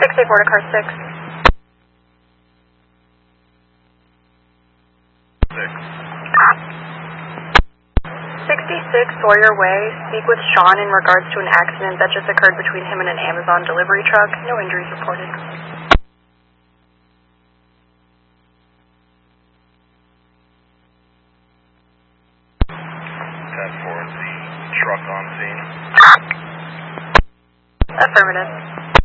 684 to car 6. 66 Sawyer Way. Speak with Sean in regards to an accident that just occurred between him and an Amazon delivery truck. No injuries reported. 10-4, the truck on scene. Affirmative.